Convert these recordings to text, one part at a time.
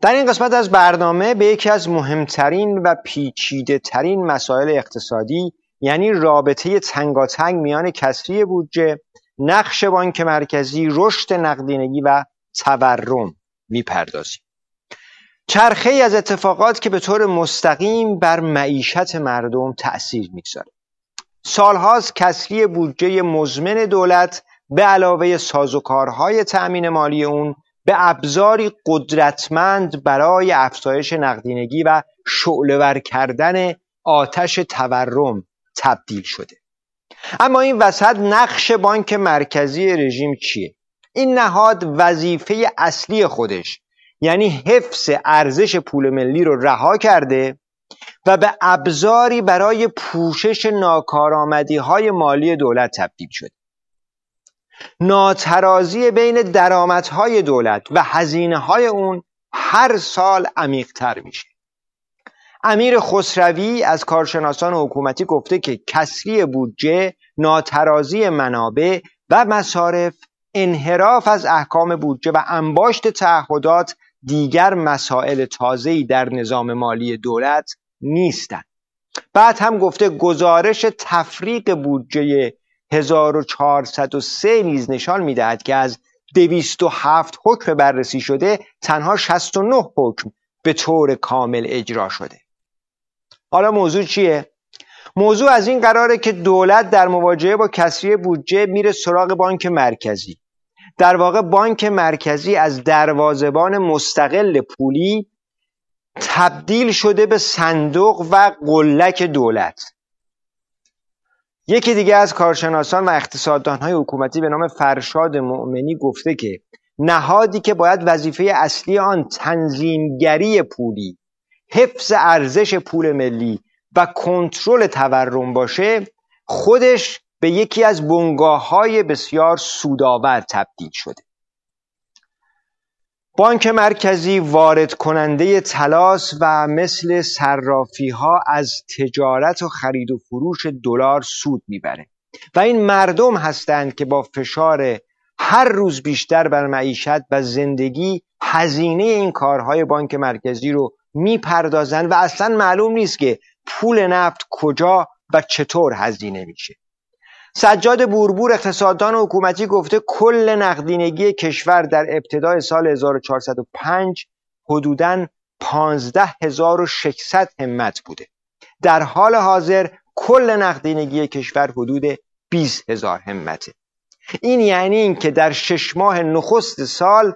در این قسمت از برنامه به یکی از مهمترین و پیچیده ترین مسائل اقتصادی، یعنی رابطه تنگاتنگ میان کسری بودجه، نقش بانک مرکزی، رشد نقدینگی و تورم میپردازیم. چرخه‌ای از اتفاقات که به طور مستقیم بر معیشت مردم تأثیر میگذاره. سالهاست کسری بودجه مزمن دولت به علاوه سازوکارهای تأمین مالی اون به ابزاری قدرتمند برای افزایش نقدینگی و شعله‌ور کردن آتش تورم تبدیل شده. اما این وسط نقش بانک مرکزی رژیم چیه؟ این نهاد وظیفه اصلی خودش، یعنی حفظ ارزش پول ملی رو رها کرده و به ابزاری برای پوشش ناکارآمدی‌های مالی دولت تبدیل شده. ناترازی بین درآمدهای دولت و هزینه‌های اون هر سال عمیق‌تر میشه. امیر خسروی از کارشناسان حکومتی گفته که کسری بودجه، ناترازی منابع و مصارف، انحراف از احکام بودجه و انباشت تعهدات دیگر مسائل تازه‌ای در نظام مالی دولت نیستند. بعد هم گفته گزارش تفریق بودجه 1403 نیز نشان می‌دهد که از 207 حکم بررسی شده تنها 69 حکم به طور کامل اجرا شده. حالا موضوع چیه؟ موضوع از این قراره که دولت در مواجهه با کسری بودجه میره سراغ بانک مرکزی. در واقع بانک مرکزی از دروازه‌بان مستقل پولی تبدیل شده به صندوق و قلک دولت. یکی دیگه از کارشناسان و اقتصاددان‌های حکومتی به نام فرشاد مؤمنی گفته که نهادی که باید وظیفه اصلی آن تنظیمگری پولی، حفظ ارزش پول ملی و کنترل تورم باشه، خودش به یکی از بنگاه‌های بسیار سودآور تبدیل شده. بانک مرکزی وارد کننده طلاست و مثل صرافی‌ها از تجارت و خرید و فروش دلار سود میبره و این مردم هستند که با فشار هر روز بیشتر بر معیشت و زندگی هزینه این کارهای بانک مرکزی رو میپردازن و اصلا معلوم نیست که پول نفت کجا و چطور هزینه میشه. سجاد بوربور اقتصاددان حکومتی گفته کل نقدینگی کشور در ابتدای سال 1405 حدوداً 15600 همت بوده. در حال حاضر کل نقدینگی کشور حدود 20000 همته. این یعنی این که در 6 ماه نخست سال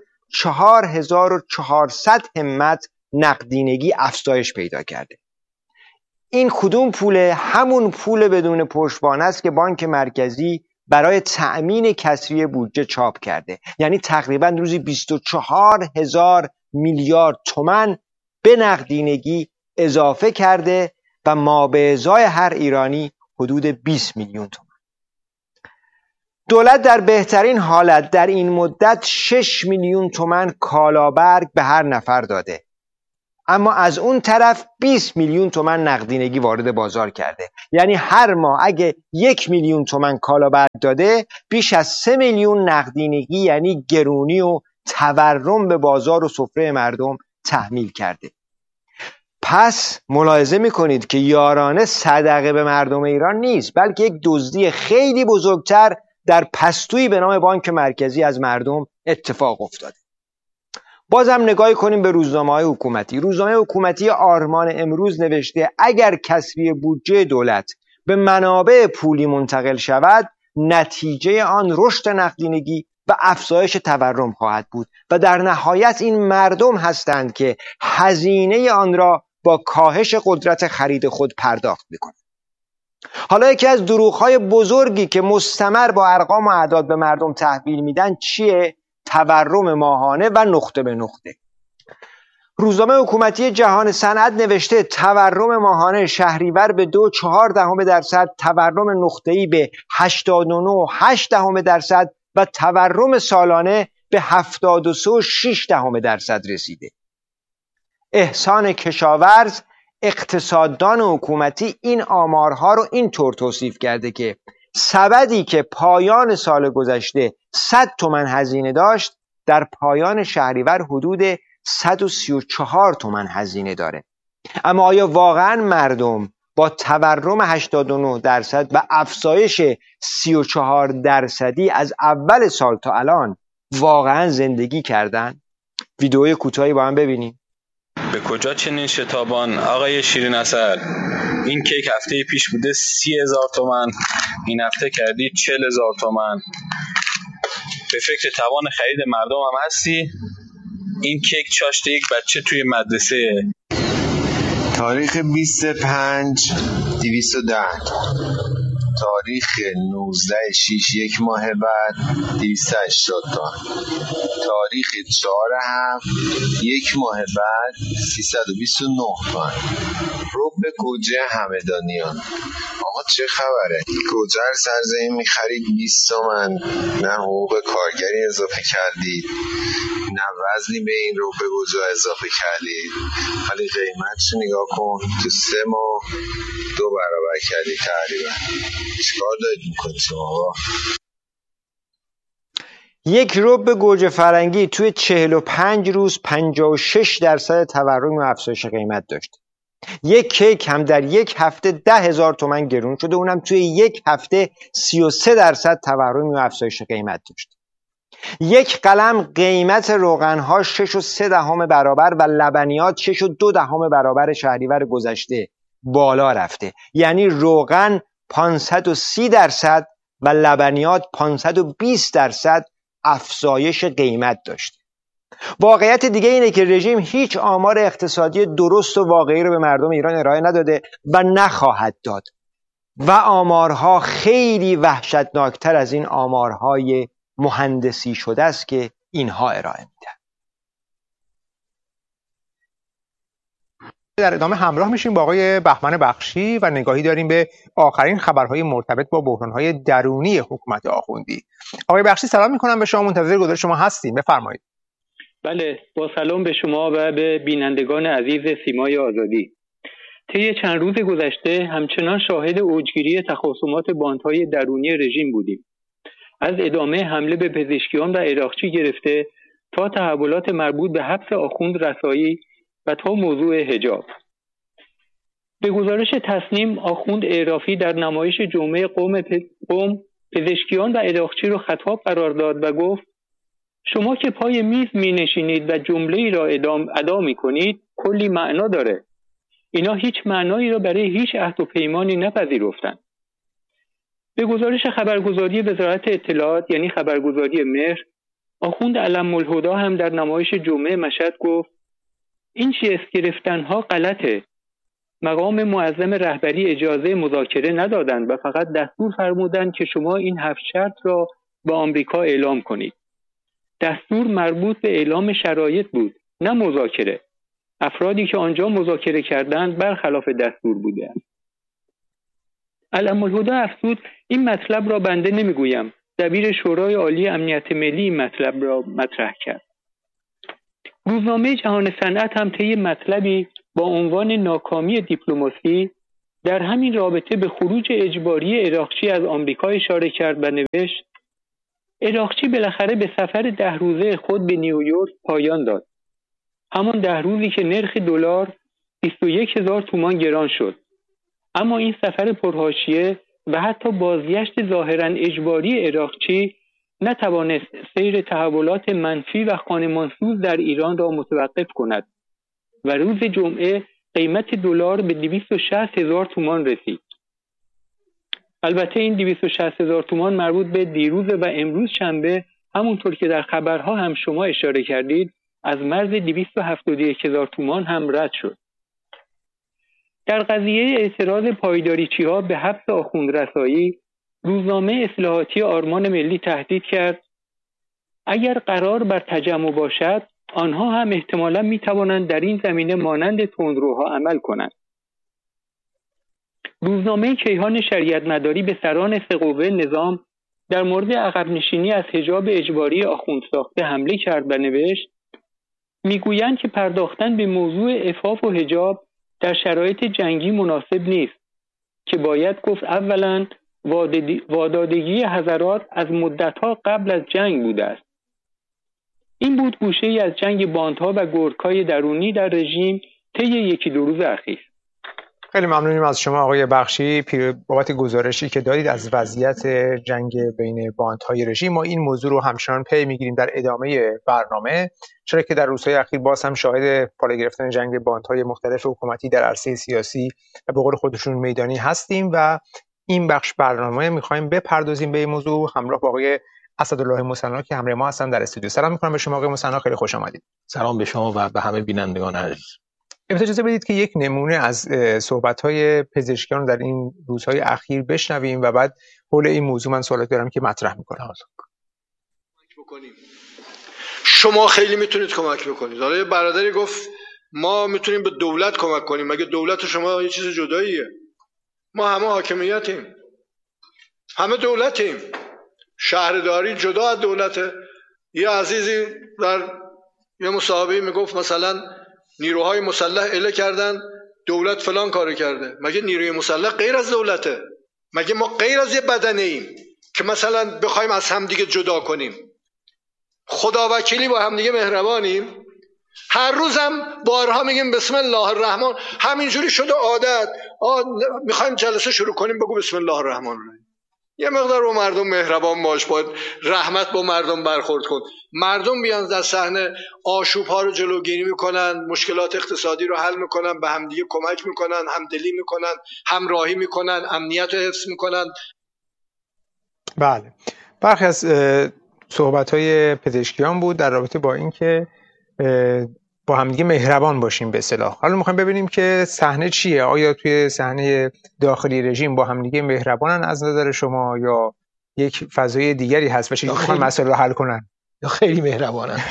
4400 همت نقدینگی افزایش پیدا کرده. این کدوم پوله؟ همون پول بدون پشتوانه است که بانک مرکزی برای تأمین کسری بودجه چاپ کرده. یعنی تقریبا روزی 24000 میلیارد تومان به نقدینگی اضافه کرده و مابعضای هر ایرانی حدود 20 میلیون تومان. دولت در بهترین حالت در این مدت 6 میلیون تومان کالابرگ به هر نفر داده، اما از اون طرف 20 میلیون تومان نقدینگی وارد بازار کرده. یعنی هر ماه اگه 1 میلیون تومان کالابرگ داده، بیش از 3 میلیون نقدینگی یعنی گرونی و تورم به بازار و سفره مردم تحمیل کرده. پس ملاحظه میکنید که یارانه صدقه به مردم ایران نیست، بلکه یک دزدی خیلی بزرگتر در پستویی به نام بانک مرکزی از مردم اتفاق افتاده. بازم نگاهی کنیم به روزنامه‌های حکومتی. روزنامه حکومتی آرمان امروز نوشته اگر کسری بودجه دولت به منابع پولی منتقل شود، نتیجه آن رشد نقدینگی و افزایش تورم خواهد بود و در نهایت این مردم هستند که هزینه آن را با کاهش قدرت خرید خود پرداخت می‌کنند. حالا یکی از دروغ‌های بزرگی که مستمر با ارقام و اعداد به مردم تحویل میدن چیه؟ تورم ماهانه و نقطه به نقطه. روزنامه حکومتی جهان صنعت نوشته تورم ماهانه شهریور به 2.4%، تورم نقطه‌ای به 89.8% و تورم سالانه به 73.6% رسیده. احسان کشاورز اقتصاددان حکومتی این آمارها رو اینطور توصیف کرده که سبدی که پایان سال گذشته 100 تومان هزینه داشت در پایان شهریور حدود 134 تومن هزینه داره. اما آیا واقعا مردم با تورم 89% و افزایش 34% از اول سال تا الان واقعا زندگی کردن؟ ویدئوی کوتاهی با هم ببینیم. به کجا چنین شتابان آقای شیرین عسل؟ این کیک هفته پیش بوده 30,000 تومان، این هفته کردی 40,000 تومان. به فکر توان خرید مردم هم هستی؟ این کیک چاشت یک بچه توی مدرسه. تاریخ 25 210، تاریخ 19/6 یک ماه بعد 280 تومن، تاریخ 4/7 یک ماه بعد 329 تومن. رب گوجه همدانیان. آقا چه خبره؟ گوجه رو سرزمین میخرید 20 تومن، نه حقوق کارگری اضافه کردید نه وزنی به این رب گوجه اضافه کردید، ولی قیمتشو نگاه کن تو 3 ماه 2 برابر کردی تقریبا. چیکار دارید میکنید شما آقا؟ یک رب گوجه فرنگی توی 45 روز 56% تورم و افزایش قیمت داشت. یک کیک هم در یک هفته 10,000 تومان گرون شده، اونم توی یک هفته 33% تورم و افزایش قیمت داشت. یک قلم قیمت روغن‌ها 6.3 برابر و لبنیات 6.2 برابر شهریور گذشته بالا رفته. یعنی روغن 530% و لبنیات 520% افزایش قیمت داشت. واقعیت دیگه اینه که رژیم هیچ آمار اقتصادی درست و واقعی رو به مردم ایران ارائه نداده و نخواهد داد و آمارها خیلی وحشتناکتر از این آمارهای مهندسی شده است که اینها ارائه میدن. در ادامه همراه میشیم با آقای بهمن بخشی و نگاهی داریم به آخرین خبرهای مرتبط با بحرانهای درونی حکومت آخوندی. آقای بخشی سلام میکنم به شما، منتظر گزارش شما هستیم، بفرمایید. بله، با سلام به شما و به بینندگان عزیز سیمای آزادی. طی چند روز گذشته همچنان شاهد اوجگیری تخاصمات باندهای درونی رژیم بودیم. از ادامه حمله به پزشکیان و عراقچی گرفته تا تحولات مربوط به حبس آخوند رسایی و تا موضوع حجاب. به گزارش تصنیم، آخوند اعرافی در نمایش جمعه قم پزشکیان و عراقچی را خطاب قرار داد و گفت: شما که پای میز می نشینید و جمله‌ای را ادا می کنید کلی معنا داره. اینا هیچ معنایی را برای هیچ عهد و پیمانی نپذیرفتند. به گزارش خبرگزاری وزارت اطلاعات یعنی خبرگزاری مهر، آخوند علم الهدی هم در نمایش جمعه مشهد گفت: این جست گرفتنها غلطه. مقام معظم رهبری اجازه مذاکره ندادند و فقط دستور فرمودند که شما این 7 شرط را با آمریکا اعلام کنید. دستور مربوط به اعلام شرایط بود، نه مذاکره. افرادی که آنجا مذاکره کردند برخلاف دستور بوده است. علم الهدی افزود: این مطلب را بنده نمیگویم. دبیر شورای عالی امنیت ملی این مطلب را مطرح کرد. روزنامه جهان صنعت هم طی مطلبی با عنوان ناکامی دیپلماسی در همین رابطه به خروج اجباری عراقچی از آمریکا اشاره کرد و نوشت: عراقچی بالاخره به سفر 10 روزه خود به نیویورک پایان داد. همان 10 روزی که نرخ دلار 21,000 تومان گران شد. اما این سفر پرحاشیه و حتی بازگشت ظاهراً اجباری عراقچی نتوانست سیر تحولات منفی و خانمانسوز در ایران را متوقف کند و روز جمعه قیمت دلار به 260,000 تومان رسید. البته این 260,000 تومان مربوط به دیروز و امروز شنبه، همونطور که در خبرها هم شما اشاره کردید، از مرز 271,000 تومان هم رد شد. در قضیه اعتراض پایداریچی‌ها به حبس آخوند رسایی، روزنامه اصلاحاتی آرمان ملی تهدید کرد: اگر قرار بر تجمع باشد، آنها هم احتمالاً می‌توانند در این زمینه مانند تندروها عمل کنند. روزنامه کیهان شریعت مداری به سران 3 قوه نظام در مورد عقب نشینی از حجاب اجباری آخوند ساخته حمله کرد و نوشت: میگویند که پرداختن به موضوع عفاف و حجاب در شرایط جنگی مناسب نیست، که باید گفت اولاً وادادگی حضرات از مدتها قبل از جنگ بوده است. این بود گوشه‌ای از جنگ باندها و گرگ‌های درونی در رژیم طی 1-2 روز اخیر. خیلی ممنونیم از شما آقای بخشی بابت گزارشی که دادید از وضعیت جنگ بین باندهای رژیم. ما این موضوع رو همچنان پی میگیریم در ادامه برنامه، چرا که در روزهای اخیر باز هم شاهد بالا گرفتن جنگ باندهای مختلف حکومتی در عرصه سیاسی و به قول خودشون میدانی هستیم و این بخش برنامه میخوایم بپردازیم به این موضوع همراه با آقای اسدالله مصنع که همراه ما هستن در استودیو. سلام میکنم به شما آقای مصنع، خیلی خوش آمدید. سلام به شما و به همه بینندگان عزیز. اجازه بدید که یک نمونه از صحبت‌های پزشکان در این روزهای اخیر بشنویم و بعد حول این موضوع من سوالاتی دارم که مطرح می‌کنم. شما خیلی میتونید کمک بکنید. حالا یه برادری گفت ما میتونیم به دولت کمک کنیم. مگه دولت شما یه چیز جداییه؟ ما همه حاکمیتیم، همه دولتیم. شهرداری جدا از دولته. یه عزیزی در یه مصاحبه میگفت مثلا نیروهای مسلح اله کردن، دولت فلان کارو کرده. مگه نیروی مسلح غیر از دولته؟ مگه ما غیر از یه بدنه ایم که مثلا بخوایم از همدیگه جدا کنیم؟ خدا وکیلی با همدیگه مهربانیم. هر روزم بارها میگیم بسم الله الرحمن. همینجوری شده عادت. میخوایم جلسه شروع کنیم بگو بسم الله الرحمن الرحیم. یه مقدار با مردم مهربان باش، باید رحمت با مردم برخورد کن. مردم بیان در صحنه آشوب ها رو جلوگیری میکنن، مشکلات اقتصادی رو حل میکنن، به همدیگه کمک میکنن، همدلی میکنن، همراهی میکنن، امنیت رو حفظ میکنن. بله، برخی از صحبت‌های پزشکیان بود در رابطه با اینکه با همدیگه مهربان باشیم به اصطلاح. حالا میخوایم ببینیم که صحنه چیه؟ آیا توی صحنه داخلی رژیم با همدیگه مهربانن از نظر شما یا یک فضای دیگری هست و چه میخوان مسائل رو حل کنن؟ یا خیلی مهربانن.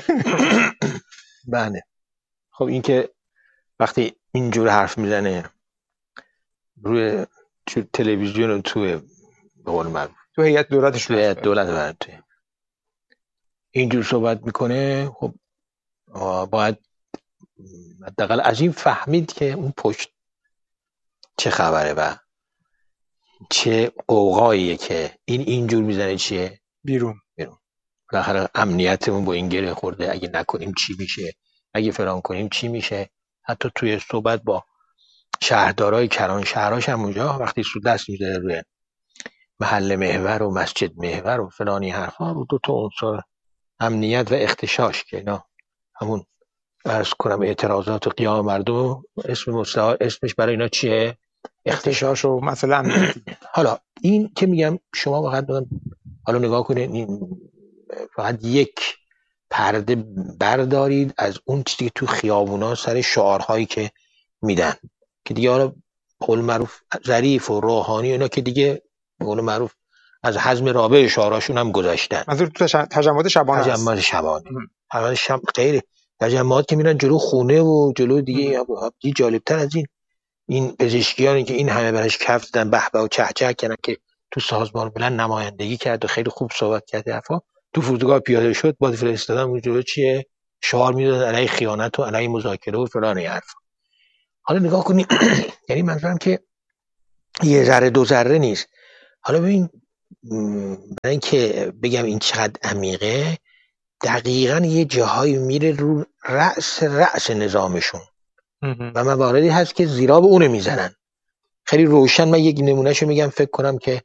بله. خب این که وقتی اینجور حرف میزنه روی تلویزیون و توی به قول معروف تو هیئت دولتش دولت اینجور صحبت میکنه، خب باید حداقل از این فهمید که اون پشت چه خبره و چه قوقاییه که اینجور میزنه چیه بیرون. بالاخره امنیتمون با این گره خورده، اگه نکنیم چی میشه، اگه فلان کنیم چی میشه. حتی توی صحبت با شهردارای کران شهراش هم اونجا وقتی دست میذاره روی محل محور و مسجد محور و فلانی حرفا، رو 2 تا عنصر امنیت و اختشاش که اینا همون عرض کنم اعتراضات و قیام مردم اسمش برای اینا چیه؟ اختشاش و مثلا. حالا این که میگم شما فقط حالا نگاه کنید، این فقط یک پرده بردارید از اون چیزی که تو خیابونا سر شعارهایی که میدن که دیگه حالا قول معروف ظریف و روحانی اینا که دیگه قول معروف از حزم رابع شعاراشون هم گذاشتن. منظور تو تجمعات شبانه است. تجمعات شبانه. غیر تجمعات که میرن جلو خونه و جلو دیگه جالبتر از این پزشکیانی که این همه برش کف زدن به به و چهچه کردن که تو سازمان ملل نمایندگی کرد و خیلی خوب صحبت کرد، حرفا تو فرودگاه پیاده شد با فرستادن اون جلو چیه شعار میداد علیه خیانت و علیه مذاکره و فلان حرفا. حالا نگاه کنید یعنی منظورم که یه ذره 2 ذره نیست. حالا ببین برای اینکه بگم این چقدر عمیقه، دقیقاً یه جاهایی میره رو رأس نظامشون و مواردی هست که زیرا به اونه میزنن. خیلی روشن من یک نمونهشو میگم، فکر کنم که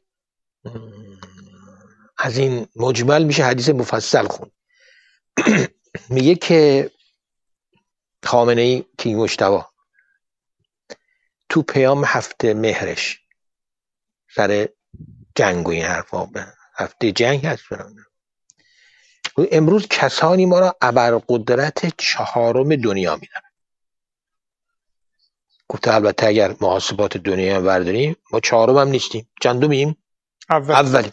از این مجمل میشه حدیث مفصل خون. میگه که خامنه‌ای که مجتبی تو پیام 7 مهرش سر جنگ و این حرفا، هفته جنگ هست، امروز کسانی ما را ابرقدرت 4 دنیا میدن. گفته البته اگر محاسبات دنیا برداریم ما 4 هم نیستیم، چندمیم؟ اولیم.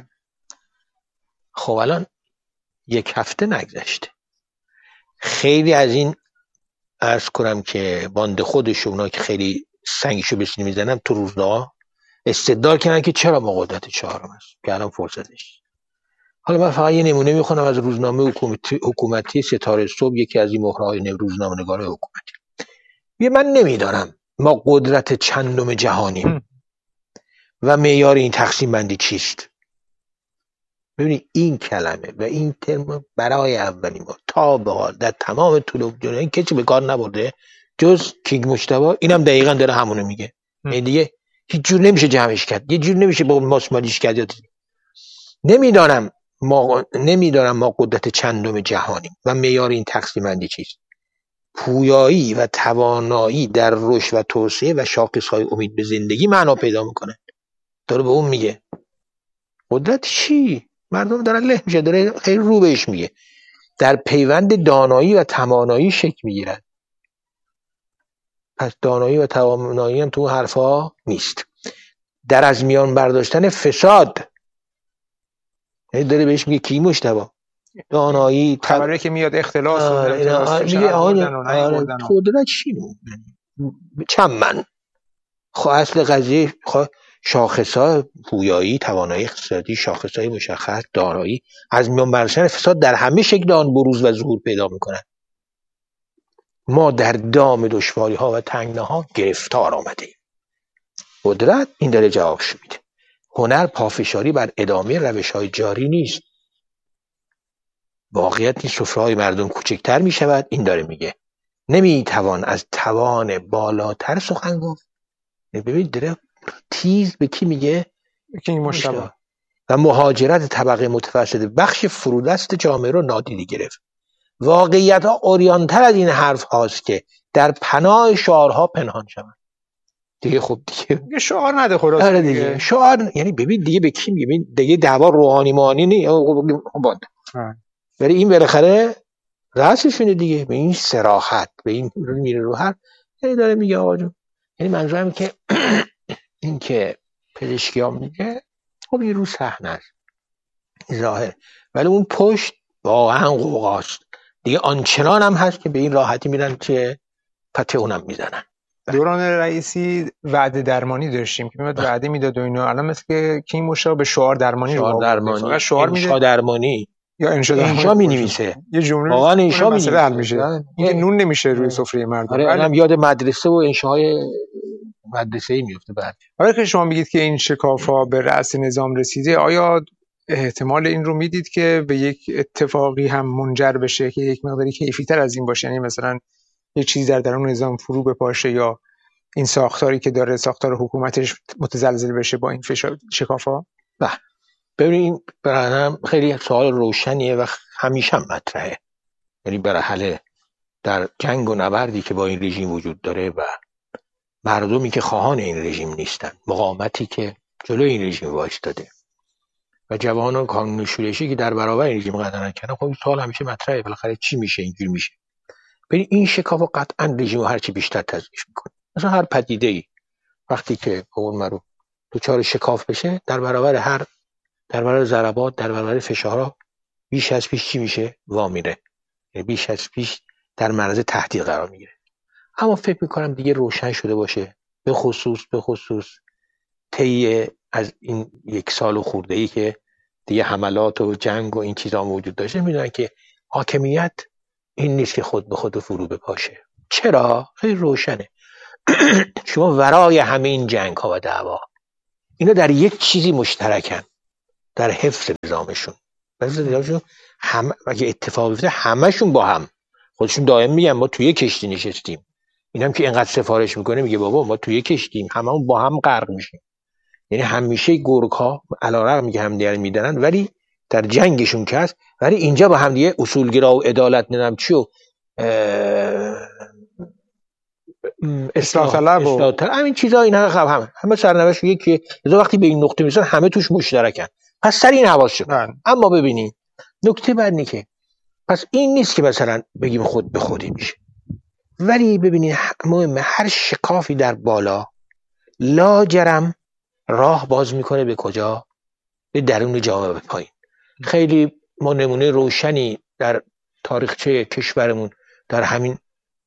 خب الان 1 هفته نگذشته، خیلی از این عرض کنم که باند خودشونا که خیلی سنگشو بسینی میزنن تو روزنامه استدلال کردن که چرا ما قدرت 4 هست که الان فرصتش. حالا من فقط یه نمونه میخونم از روزنامه حکومتی ستاره صبح، یکی از این مهرهای روزنامه نگار حکومتی. من نمیدانم ما قدرت چندم جهانیم و معیار این تقسیم بندی چیست. ببینید این کلمه و این ترم برای اولین بار تا به حال در تمام طول دنیا این کسی به کار نبرده جز کینگ مجتبی. اینم دقیقاً داره همونو میگه. یعنی دیگه هیچ جور نمیشه جمعش کرد، یه جور نمیشه با ماسمالیش کرد. نمیدانم ما قدرت چندم جهانیم و معیار این تقسیم بندی چیست. پویایی و توانایی در رشد و توسعه و شاخصهای امید به زندگی معنا پیدا میکنه. داره به اون میگه قدرت چی؟ مردم دارن له میشه، داره خیلی رو بهش میگه. در پیوند دانایی و توانایی شکل میگیرد. پس دانایی و توانایی هم تو حرفا نیست. در از میان برداشتن فساد، داره بهش میگه کی مجتبی؟ دانایی خبره که میاد اختلاس میگه قدرت چی؟ چند من اصل قضیه شاخص‌ها پویایی، توانایی اقتصادی، شاخص‌های مشخص، دارایی، از میان برداشتن فساد در همه شکل آن بروز و ظهور پیدا می‌کنند. ما در دام دشواری‌ها و تنگناها گرفتار آمدیم. قدرت این داره جوابش میده. هنر پافشاری بر ادامه روش‌های جاری نیست. واقعیت این سفره‌های مردم کوچکتر می‌شود. این داره میگه نمی‌توان از توان بالاتر سخن گفت. ببینید داره تیز به کی میگه؟ کینگ مجتبی. و مهاجرت طبقه متوسط بخش فرودست جامعه رو نادیده گرفت. واقعیت ها اوریانتر از این حرف هاست که در پناه شعارها پنهان شوند. دیگه خب دیگه شعار نده خلاص. آره دیگه شعار، یعنی ببین دیگه به کی میگه؟ دیگه دعوا روحانی مانی نی باد. ولی این بالاخره رأسشونه دیگه، به این صراحت، به این میره رو هر، یعنی داره میگه آقا جون، یعنی منظورم که این که پزشکی ها میگه خب این رو صحنه است ظاهر، ولی اون پشت واقعا قوقاست دیگه. آنچنان هم هست که به این راحتی میرن که پته اونم میزنن. دوران رئیسی وعده درمانی داشتیم که میاد وعده میداد و اینو، الان مثل که کینگ مجتبی به شعار درمانی شعار درمانی، شعار انشا درمانی یا انشا مینویسه یه جمله واقعا انشا مسئله حل میشه. اینکه نون نمیشه روی سفره مردم. آره یاد مدرسه و انشاهای مدرسه‌ای میفته بعد. آره که شما میگید که این شکاف‌ها به رأس نظام رسیده، آیا احتمال این رو میدید که به یک اتفاقی هم منجر بشه که یک مقداری کیفی‌تر از این باشه؟ یعنی مثلا یک چیز در درون نظام فرو بپاشه یا این ساختاری که داره ساختار حکومتش متزلزل بشه با این شکاف‌ها؟ ببینید برام خیلی سوال روشنیه و همیشه مطرحه. یعنی برای حل در جنگ و نبردی که با این رژیم وجود داره و مردمی که خواهان این رژیم نیستن، مقاومتی که جلوی این رژیم وایستاده و جوانان کانون شورشی که در برابر این رژیم قدم کردن، خب این سوال همیشه مطرحه، بالاخره چی میشه اینجوری میشه. ببین این شکاف قطعا رژیم هر چی بیشتر تضعیف میکنه. مثلا هر پدیده‌ای وقتی که قول معروف دچار شکاف بشه، در برابر ضربات، در برابر فشارها بیش از پیش چی میشه؟ وا میره. بیش از پیش در معرض تهدید قرار میگیره. اما فکر میکنم دیگه روشن شده باشه، به خصوص طی از این 1 سال و خورده‌ای که دیگه حملات و جنگ و این چیزا موجود داشته، میدونن که حاکمیت این نیست که خود به خود فرو بپاشه. چرا؟ خیلی روشنه. شما ورای همه این جنگ ها و دعوا اینا در یک چیزی مشترکن، در حفظ نظامشون. هم اگه اتفاق بیفته همشون با هم، خودشون دائم میگن ما توی کشتی نشستیم. اینم که اینقدر سفارش میکنه میگه بابا ما توی کشتیم، هممون با هم غرق میشیم. یعنی همیشه گورکا علیرغم میگه همدیگه رو میدنن ولی در جنگشون که هست، ولی اینجا با هم دیگه اصولگرا و عدالت نمیدونم چی و اصلاح طلب و همین چیزا، اینا همه سرنوشت یکیه. وقتی به این نقطه میرسن همه توش مشترکن، پس سر این حواس شد. اما ببینید نکته بعد اینه که پس این نیست که مثلا بگیم خود به خودی میشه، ولی ببینید مهمه هر شکافی در بالا لاجرم راه باز میکنه به کجا؟ به درون جامعه، به پایین. خیلی ما نمونه روشنی در تاریخچه کشورمون در همین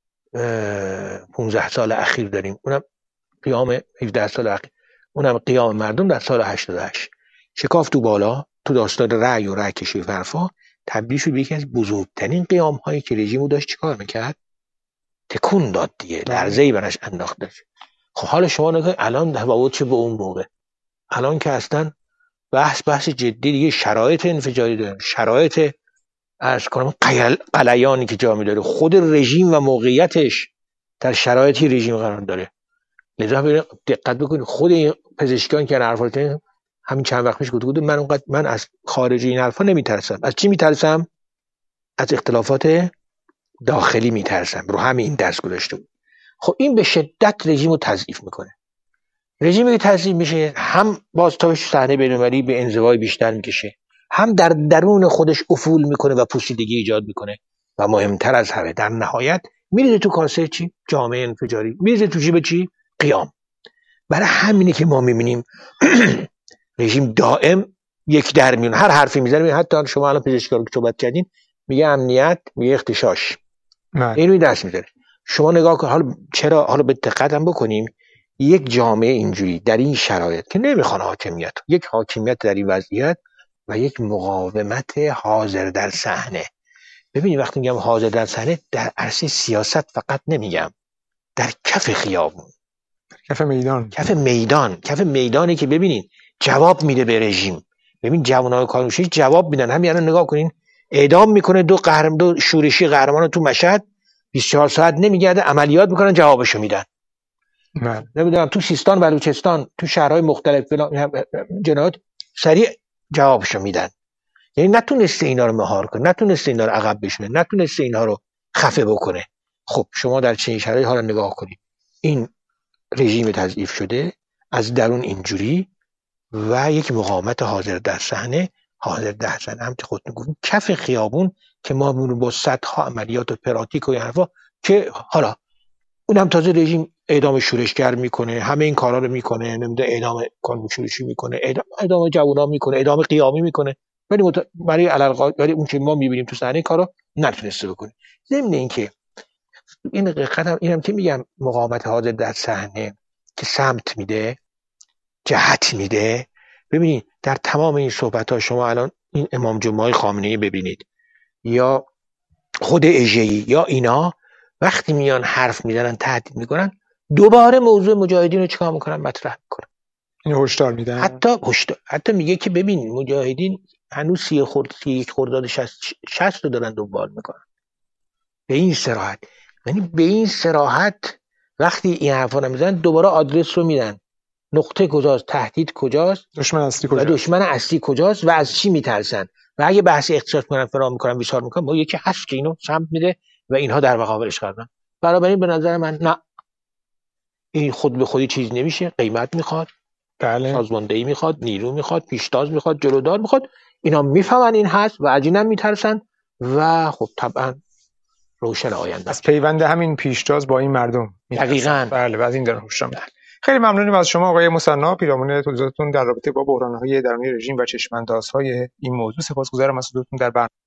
15 سال اخیر داریم، اونم قیام 17 سال اخیر، اونم قیام مردم در سال 88. شکاف تو بالا تو داستان رأی و رأی کشی فرفا تبدیل شد به یکی از بزرگترین قیام هایی که رژیمو داشت چیکار میکرد؟ تکون داد دیگه، لرزه‌ای برش انداخت. خب حالا شما نگاه الان تفاوت چه به اون موقع. الان که اصلا بحث جدی دیگه. شرایط انفجاری داره، شرایط عرض کنم غلیانی که جا می‌داره، خود رژیم و موقعیتش در شرایطی رژیم قرار داره. لذا دقت بکنید، خود این پزشکان که حرفات همین چند وقت پیش گفت من از خارج این حرفا نمیترسم. از چی میترسم؟ از اختلافات داخلی میترسم. رو همین درس گذاشته بود. خب این به شدت رژیم رو تضعیف میکنه. رژیمی که تضعیف میشه هم بازتابش صحنه بین‌المللی به انزوای بیشتر میکشه، هم در درون خودش افول میکنه و پوسیدگی ایجاد میکنه و مهمتر از همه در نهایت میریزه تو کاسه چی؟ جامعه انفجاری. میریزه تو جیب چی؟ قیام. برای همینه که ما میبینیم رژیم دائم یک در میون، هر حرفی میزنه. حتی شما الان پزشکا رو که صحبت کردین میگه امنیت، میگه اختشاش، اینو دست میذاره. شما نگاه کن حالا چرا، حالا به دقت هم بکنیم، یک جامعه اینجوری در این شرایط که نمیخوان حاکمیت، یک حاکمیت در این وضعیت و یک مقاومت حاضر در صحنه. ببینید وقتی میگم حاضر در صحنه، در عرصه سیاست فقط نمیگم، در کف خیابون، کف میدانی که ببینید جواب میده به رژیم. ببین جوانای کارنوشی جواب میدن. همین الان نگاه کنین، اعدام میکنه دو شورشی قهرمان تو مشهد، 24 ساعت نمیگرده، عملیات میکنن، جوابشو میدن. نمیدونم تو سیستان، بلوچستان، تو شهرهای مختلف جنایات سریع جوابشو میدن. یعنی نتونسته اینا رو مهار کنه، نتونسته اینا رو عقب بشونه، نتونسته اینا رو خفه بکنه. خب شما در چه شرایطی حالا نگاه کنید، این رژیم تضعیف شده از درون اینجوری و یک مقاومت حاضر در صحنه هم که خودتون گفتین کف خیابون که ما با صدها عملیات و پراتیک و حرفا که حالا اونم تازه رژیم اعدام شورشگر میکنه، همه این کارا رو میکنه، نمیدونه اعدام کانونشورشی میکنه، اعدام جوونا میکنه، اعدام قیامی میکنه، ولی برای اون که ما میبینیم تو صحنه کارا نتونسته بکنه. ضمن اینکه این قدم اینم که میگم مقاومت حاضر در صحنه که سمت میده، جهت میده. ببینید در تمام این صحبت ها شما الان این امام جمعه خامنه‌ای ببینید یا خود اژه‌ای یا اینا وقتی میان حرف میزنن، تهدید میکنن، دوباره موضوع مجاهدین رو چیکار میکنن؟ مطرح میکنن. این هشدار میدن. حتی میگه که ببین مجاهدین هنوز 31 خرداد 60 رو دارن دنبال میکنن. به این صراحت، یعنی به این صراحت وقتی این حرفا رو میزنن دوباره آدرس رو میدن. نقطه کجاست، تهدید کجاست، دشمن اصلی کجاست و از چی میترسن. و اگه بحث اقتصاد کنن، فرام میکنن، بیشار میکنن، ما یکی هست که اینو سمت میده و اینها در مقابلش قرارن. بنابراین به نظر من نه، این خود به خودی چیز نمیشه. قیمت میخواد، بله، سازماندهی میخواد، نیرو میخواد، پیشتاز میخواد، جلودار میخواد. اینا میفهمن این هست و از اینم میترسن و خب طبعا روشن آینده از پیوند همین پیشتاز با این مردم دقیقاً. بله، و از این در هشدار. خیلی ممنونیم از شما آقای مصنع، پیرامون توضیحاتتون در رابطه با بحران‌های درونی رژیم و چشم‌اندازهای این موضوع. سپاسگزارم از حضورتون در برنامه.